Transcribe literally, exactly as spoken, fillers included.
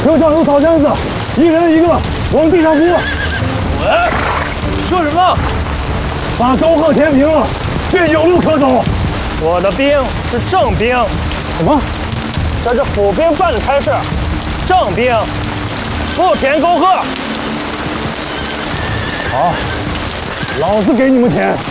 车上有草箱子，一人一个，往地上铺。 喂，说什么？ 把沟壑填平了，便有路可走。 我的兵是正兵。 什么？ 这是府兵办的差事，正兵不填沟壑。 好，老子给你们填。